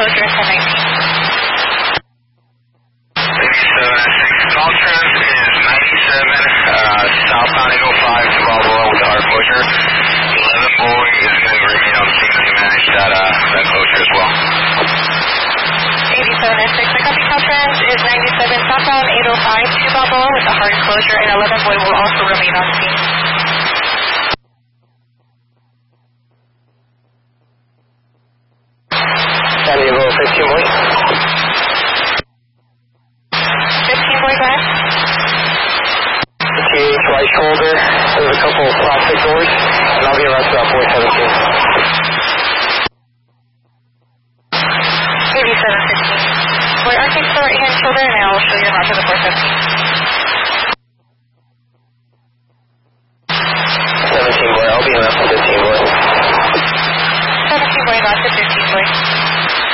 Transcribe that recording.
closure at 1019. 87, call trend is 97, southbound 805 to Balboa with the hard closure. 11 boy is going to remain on scene to manage that closure as well. 87 I copy call trend is 97, southbound 805 to Balboa with the hard closure, and 11 boy will also remain on scene. San Diego 15 boy. 15 boy, go ahead. TH right shoulder, there's a couple of plastic doors, and I'll be around to 417. 8715. Boy, Arctic to the right hand shoulder, and I'll show you around to the 417. 17 boy, I'll be around to 15 boy. 17 boy, not to 15 boy.